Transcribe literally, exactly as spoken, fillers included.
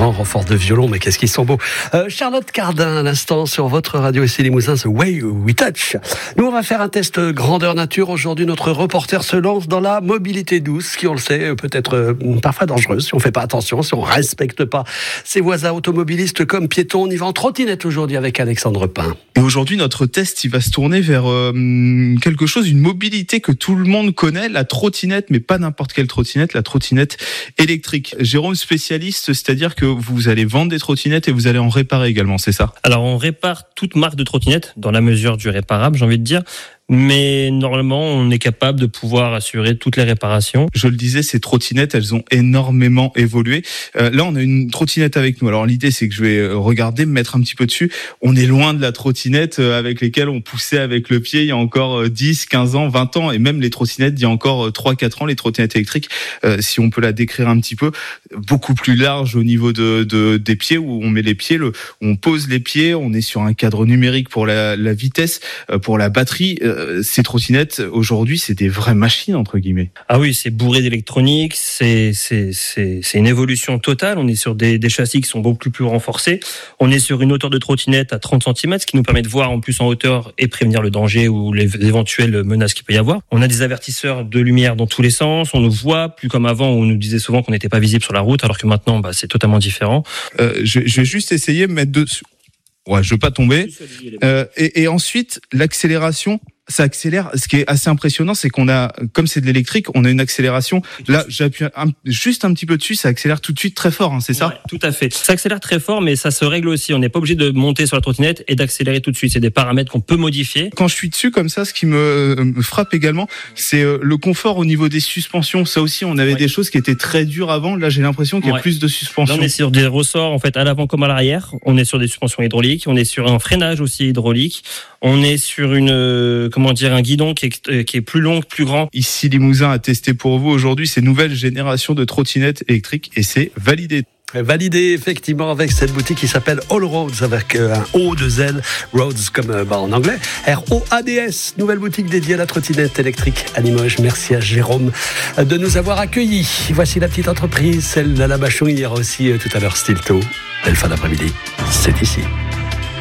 grand renfort de violon, mais qu'est-ce qu'ils sont beaux. Euh, Charlotte Cardin, à l'instant, sur votre radio ici Limousin, The Way We Touch. Nous, on va faire un test grandeur nature. Aujourd'hui, notre reporter se lance dans la mobilité douce, qui, on le sait, peut être euh, parfois dangereuse si on ne fait pas attention, si on ne respecte pas ses voisins automobilistes comme piétons. On y va en trottinette aujourd'hui avec Alexandre Pain. Et aujourd'hui, notre test, il va se tourner vers euh, quelque chose, une mobilité que tout le monde connaît, la trottinette, mais pas n'importe quelle trottinette, la trottinette électrique. Jérôme, spécialiste, c'est-à-dire que vous allez vendre des trottinettes et vous allez en réparer également, c'est ça ? Alors, on répare toute marque de trottinette, dans la mesure du réparable, j'ai envie de dire. Mais normalement, on est capable de pouvoir assurer toutes les réparations. Je le disais, ces trottinettes, elles ont énormément évolué. Euh, là, on a une trottinette avec nous. Alors, l'idée, c'est que je vais regarder, me mettre un petit peu dessus. On est loin de la trottinette avec lesquelles on poussait avec le pied il y a encore dix, quinze ans, vingt ans. Et même les trottinettes d'il y a encore trois, quatre ans, les trottinettes électriques, euh, si on peut la décrire un petit peu, beaucoup plus large au niveau de, de des pieds, où on met les pieds, le, on pose les pieds, on est sur un cadre numérique pour la, la vitesse, euh, pour la batterie. Euh, Ces trottinettes, aujourd'hui, c'est des vraies machines, entre guillemets. Ah oui, c'est bourré d'électronique, c'est, c'est, c'est, c'est une évolution totale. On est sur des, des châssis qui sont beaucoup plus renforcés. On est sur une hauteur de trottinette à trente centimètres, ce qui nous permet de voir en plus en hauteur et prévenir le danger ou les éventuelles menaces qu'il peut y avoir. On a des avertisseurs de lumière dans tous les sens. On nous voit, plus comme avant, où on nous disait souvent qu'on n'était pas visible sur la route, alors que maintenant, bah, c'est totalement différent. Euh, je, je vais juste essayer de mettre dessus. Ouais, je veux pas tomber. Euh, et, et ensuite, l'accélération, ça accélère. Ce qui est assez impressionnant, c'est qu'on a, comme c'est de l'électrique, on a une accélération. Là, j'appuie un, juste un petit peu dessus, ça accélère tout de suite très fort, hein, c'est ça ? Ouais, tout à fait. Ça accélère très fort, mais ça se règle aussi. On n'est pas obligé de monter sur la trottinette et d'accélérer tout de suite. C'est des paramètres qu'on peut modifier. Quand je suis dessus comme ça, ce qui me, me frappe également, c'est le confort au niveau des suspensions. Ça aussi, on avait ouais. des choses qui étaient très dures avant. Là, j'ai l'impression qu'il y a ouais. plus de suspensions. Là, on est sur des ressorts, en fait, à l'avant comme à l'arrière. On est sur des suspensions hydrauliques. On est sur un freinage aussi hydraulique. On est sur une, comment dire, un guidon qui est, qui est plus long, plus grand. Ici, Limousin a testé pour vous aujourd'hui ces nouvelles générations de trottinettes électriques et c'est validé. Validé effectivement avec cette boutique qui s'appelle All Roads avec un O de Z, Roads comme bah, en anglais, R O A D S, nouvelle boutique dédiée à la trottinette électrique à Limoges. Merci à Jérôme de nous avoir accueillis. Voici la petite entreprise, celle d'Alain Bachon. Il y aura aussi tout à l'heure Stilto. Belle fin d'après-midi, c'est ici.